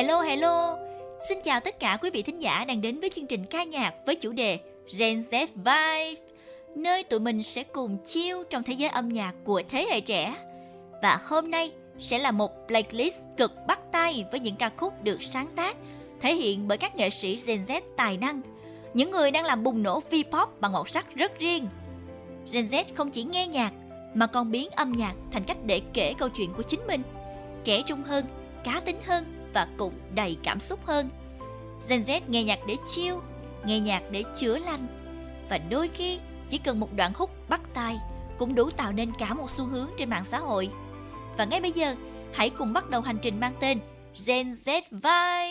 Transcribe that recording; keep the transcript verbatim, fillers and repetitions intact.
Hello hello. Xin chào tất cả quý vị thính giả đang đến với chương trình ca nhạc với chủ đề Gen Z Vibe, nơi tụi mình sẽ cùng chill trong thế giới âm nhạc của thế hệ trẻ. Và hôm nay sẽ là một playlist cực bắt tai với những ca khúc được sáng tác, thể hiện bởi các nghệ sĩ Gen Z tài năng, những người đang làm bùng nổ V-pop bằng màu sắc rất riêng. Gen Z không chỉ nghe nhạc mà còn biến âm nhạc thành cách để kể câu chuyện của chính mình, trẻ trung hơn, cá tính hơn và cũng đầy cảm xúc hơn. Gen Z nghe nhạc để chill, nghe nhạc để chữa lành, và đôi khi chỉ cần một đoạn hook bắt tai cũng đủ tạo nên cả một xu hướng trên mạng xã hội. Và ngay bây giờ, hãy cùng bắt đầu hành trình mang tên Gen Z Vibe.